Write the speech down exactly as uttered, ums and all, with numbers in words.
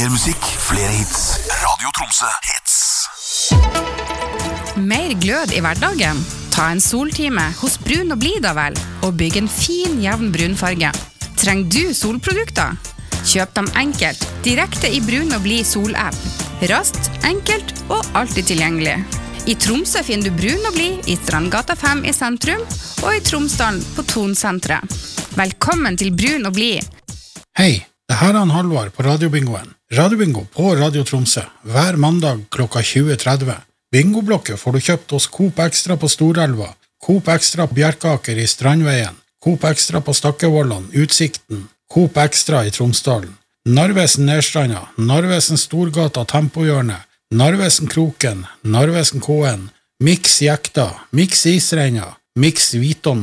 Mer musikk, flere hits. Radio Tromsø hits. Mer glød i hverdagen? Ta en soltime hos Brun og Blid da vel, og bygg en fin, jevn brunfarge. Trenger du solprodukter? Kjøp dem enkelt, direkte i Brun og Blid sol-app. Raskt, enkelt og alltid tilgjengelig. I Tromsø finner du Brun og Blid i Strandgata fem i sentrum, og i Tromsdalen på Tonsentret. Velkommen til Brun og Blid. Hei, det her er han Halvar på Radiobingoen. Radiobingo på Radio Tromsø, hver mandag klokka tjue tretti. Bingoblokket får du kjøpt hos Coop Extra på Storelva, Coop Extra på Bjerkaker i Strandveien, Coop Extra på Stakkevollan, Utsikten, Coop Extra i Tromsdalen, Narvesen Nedstranda, Narvesen Storgata Tempohjørne, Narvesen Kroken, Narvesen K N, Mix Jekta, Mix Isreina, Mix Viton